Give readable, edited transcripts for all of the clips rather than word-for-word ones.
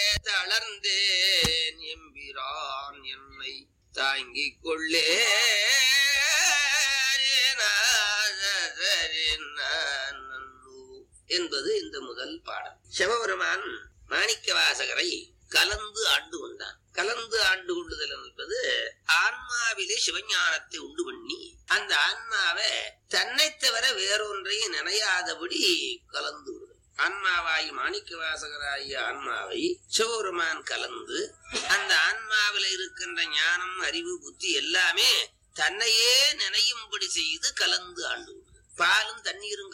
தளர்ந்தேன் எம்பிரான் என்னை தாங்கிக் கொள்ளே என்பது இந்த முதல் பாடல். சிவபெருமான் மாணிக்க வாசகரை கலந்து ஆண்டு கொண்டான். கலந்து ஆண்டு கொள்ளுதல் என்பது ஆன்மாவிலே சிவஞானத்தை உண்டு பண்ணி அந்த ஆன்மாவை தன்னை தவிர வேறொன்றையும் நினையாதபடி கலந்து விடுதல். ஆன்மாவாகி மாணிக்க வாசகராகிய ஆன்மாவை சிவபெருமான் கலந்து அந்த ஆன்மாவில இருக்கின்ற ஞானம், அறிவு, புத்தி எல்லாமே தன்னையே நினையும்படி செய்து கலந்து ஆண்டு விடுதல். பாலும் தண்ணீரும்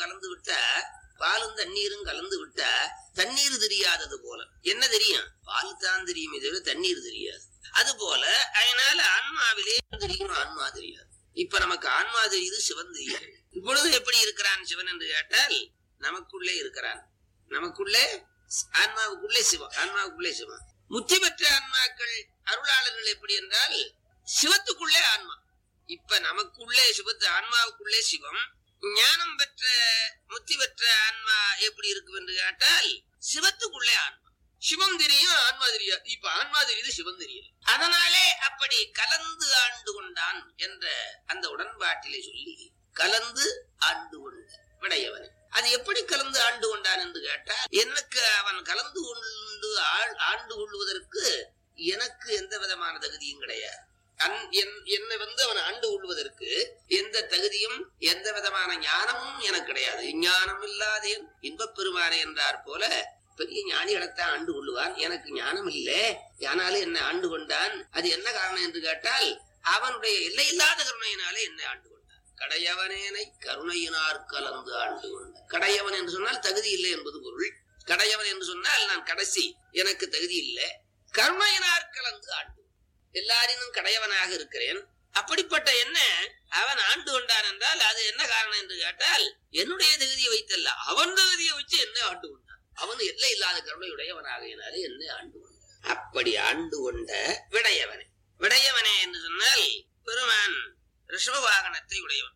கலந்து விட்டா தண்ணீர் தெரியாதது போல. என்ன தெரியும்? பால் தான் தெரியுமே தவிர தண்ணீர் தெரியாது. அது போல அதனால ஆன்மாவிலே தெரியும், ஆன்மா தெரியாது. இப்ப நமக்கு ஆன்மா தெரியுது, சிவன் தெரியாது. இப்பொழுது எப்படி இருக்கிறான் சிவன் என்று கேட்டால் நமக்குள்ளே இருக்கிறான். நமக்குள்ளே ஆன்மாவுக்குள்ளே சிவம், ஆன்மாவுக்குள்ளே சிவம். முத்தி பெற்ற ஆன்மாக்கள் அருளாளர்கள் எப்படி என்றால் சிவத்துக்குள்ளே ஆன்மா. இப்ப நமக்குள்ளே சிவத்து, ஆன்மாவுக்குள்ளே சிவம். ஞானம் பெற்ற முத்தி பெற்ற ஆன்மா எப்படி இருக்கும் என்று கேட்டால் சிவத்துக்குள்ளே ஆன்மா. சிவம் தெரியும், ஆன்மா தெரியாது. இப்ப ஆன்மா தெரியுது, சிவம் தெரியல. அதனாலே அப்படி கலந்து ஆண்டு கொண்டான் என்ற அந்த உடன்பாட்டிலே சொல்லி கலந்து ஆண்டு கொண்ட விடையவனை. அது எப்படி கலந்து ஆண்டு கொண்டான் என்று கேட்டால் எனக்கு அவன் கலந்து கொண்டு ஆண்டு கொள்வதற்கு எனக்கு எந்த விதமான தகுதியும் கிடையாது. என்னை அவன் ஆண்டு கொள்வதற்கு எந்த தகுதியும் எந்த விதமான ஞானமும் எனக்கு கிடையாது. ஞானம் இல்லாதேன் இன்பப் பெருமானே என்றார் போல பெரிய ஞானிகளைத்தான் ஆண்டு கொள்ளுவான். எனக்கு ஞானம் இல்லை, ஆனாலும் என்னை ஆண்டு கொண்டான். அது என்ன காரணம் என்று கேட்டால் அவனுடைய எல்லையில்லாத கருணையினாலே என்னை ஆண்டு கொண்டான். கடையவனேனை கருணையினார் கலந்து ஆண்டு கொண்டான். கடையவன் என்று சொன்னால் தகுதி இல்லை என்பது பொருள். கடையவன் என்று சொன்னால் நான் கடைசி, எனக்கு தகுதி இல்லை. கருணையினார் கலந்து ஆண்டு, எல்லாரினும் கடையவனாக இருக்கிறேன். அப்படிப்பட்ட என்ன அவன் ஆண்டு கொண்டான் என்றால் அது என்ன காரணம் என்று கேட்டால் என்னுடைய தகுதியை வைத்தல்ல, அவன் தகுதியை வச்சு என்னை ஆண்டு கொண்டான். அவன் எல்லை இல்லாத கருணையுடையவனாகையினாலே என்னை ஆண்டு கொண்டான். அப்படி ஆண்டு கொண்ட விடையவனே. விடையவனே என்று சொன்னால் பெருமான் ரிஷப வாகனத்தை உடையவன்.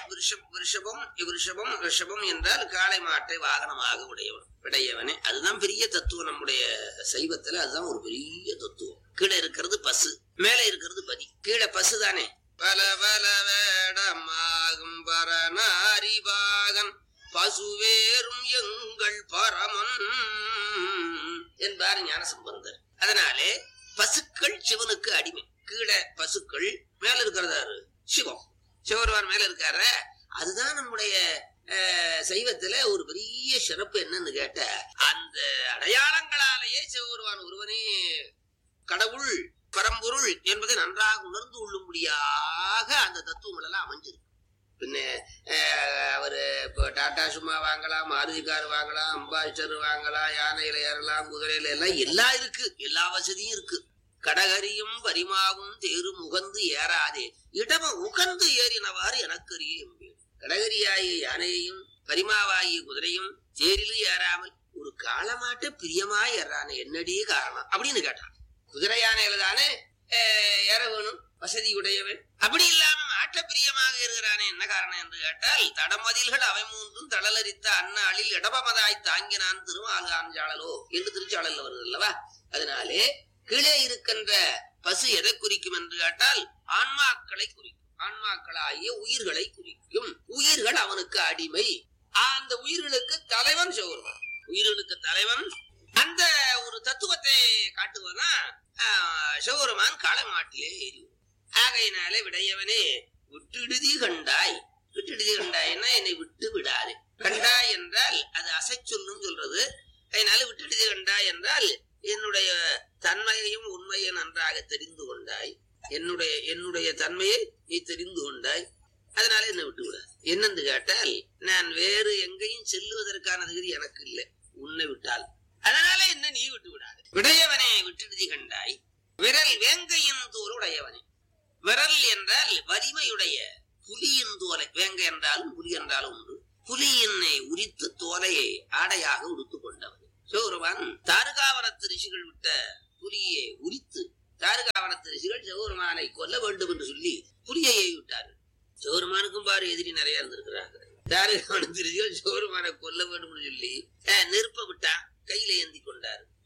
ரிஷபம் என்றால் காளை மாட்டை வாகனமாக உடையவன் விடையவனே. அதுதான் பெரிய தத்துவம். நம்முடைய சைவத்துல அதுதான் ஒரு பெரிய தத்துவம். கீழே இருக்கிறது பசு, மேலே இருக்கிறது பதி. கீழே பசு தானே. பல பல வேடமாகும் பரநாரிபாகன் பசுவேறும் எங்கள் பரமன் என்பார் ஞானசம்பந்தர். அதனாலே பசுக்கள் சிவனுக்கு அடிமை. கீழே பசுக்கள், மேல இருக்கிறதாரு சிவம். சிவபெருமான் மேல இருக்கார. அதுதான் நம்முடைய சைவத்துல ஒரு பெரிய சிறப்பு. என்னன்னு கேட்ட அந்த அடையாளங்களாலேயே சிவபெருமான் ஒருவனே கடவுள், பரம்பொருள் என்பதை நன்றாக உணர்ந்து கொள்ளும்படியாக அந்த தத்துவங்கள் எல்லாம் அமைஞ்சிருக்கு. பின்ன அவரு இப்போ டாடா சும்மா வாங்கலாம், மாருதி கார் வாங்கலாம், அம்பாசிடர் வாங்கலாம், யானையில ஏறலாம், குதிரையில எல்லாம் எல்லாம் இருக்கு, எல்லா வசதியும் இருக்கு. கடகரியும் பரிமாவும் தேரும் உகந்து ஏறாதே இடம உகந்து ஏறினவாறு எனக்கு அறிய எம்பேன். கடகரியாகிய யானையையும் பரிமாவாகிய குதிரையும் தேரிலும் ஏறாமல் ஒரு காலமாட்ட பிரியமாய் ஏறானே, என்னடியே காரணம் அப்படின்னு கேட்டான். குதிரை யானையில தானே ஏற வேணும், வசதி உடையவன். அப்படி இல்லாம ஆட்ட பிரியமாக இருக்கிறானே, என்ன காரணம் என்று கேட்டால் தடமதில்கள் அவை மூன்றும் தளலரித்த அந்நாளில் இடபமதாய் தாங்கினான் திருமாலான் சாளலோ என்று திருச்சாளல்ல வருது அல்லவா. அதனாலே கீழே இருக்கின்ற பசு எதை குறிக்கும் என்று கேட்டால் ஆன்மாக்களை குறிக்கும். ஆன்மாக்களாகிய உயிர்களை குறிக்கும். உயிர்கள் அவனுக்கு அடிமை. அந்த உயிர்களுக்கு தலைவன் சிவபெருமான். உயிர்களுக்கு தலைவன். அந்த ஒரு தத்துவத்தை காட்டுவதான் சிவபெருமான் காளை மாட்டிலே ஏறி. ஆகையினாலே விடையவனே விட்டுடுதி கண்டாய். விட்டுடுதி கண்டாய்னா என்னை விட்டு விடாது. கண்டாய் என்றால் அது அசைச்சொல்லும் சொல்றது. அதனால விட்டுடுதி கண்டாய் என்றால் என்னுடைய தன்மையையும் உண்மையை நன்றாக தெரிந்து கொண்டாய். என்னுடைய தன்மையை நீ தெரிந்து கொண்டாய். அதனால என்னை விட்டு விடாது. என்னன்னு கேட்டால் நான் வேறு எங்கேயும் செல்லுவதற்கான தகுதி எனக்கு இல்லை, உன்னை விட்டால். அதனால என்ன நீ விட்டு விடாது. விடையவனே விட்டுடுதி கண்டாய். விரல் வேங்கையின் தோல் உடையவனே. விரல் என்றால் வலிமையுடைய புலியின் தோலை. வேங்கை என்றாலும் புலி என்றாலும் உண்டு. புலியினை உரித்து தோலையை ஆடையாக உடுத்து கொண்டவன் சிவபெருமான். தாருகாவனத்து ரிஷிகள் விட்ட புலியை உரித்து, தாருகாவனத்து ரிஷிகள் சிவபெருமானை கொல்ல வேண்டும் என்று சொல்லி புலியை விட்டார்கள். சிவபெருமானுக்கும் பாரு எதிரி நிறைய இருந்திருக்கிறார்கள். தாருகாவனத்து ரிஷிகள் சிவபெருமானை கொல்ல வேண்டும் என்று சொல்லி நெருப்ப விட்டா கையில ஏந்தி கொண்டாரு.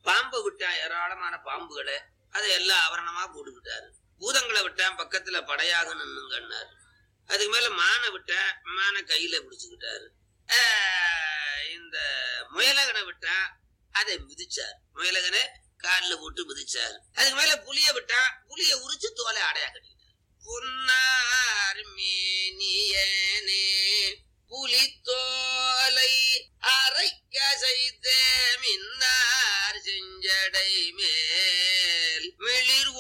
பாம்பை விட்டா ஏராளமான பாம்புகளை அதை எல்லாம் ஆவரணமா போட்டுக்கிட்டாரு. பூதங்களை விட்டா பக்கத்துல படையாக நின்னுங்கன்னாரு. அதுக்கு மேல மானை விட்டா மானை கையில பிடிச்சுக்கிட்டாரு. இந்த முயலகனை விட்டா அதை மிதிச்சார். முயலகனை காலில் போட்டு மிதிச்சாரு. அதுக்கு மேல புலிய விட்டா புலிய உரிச்சு தோலை ஆடையா கட்டிக்கிட்டார். பொன்னார் மேனியனே புலி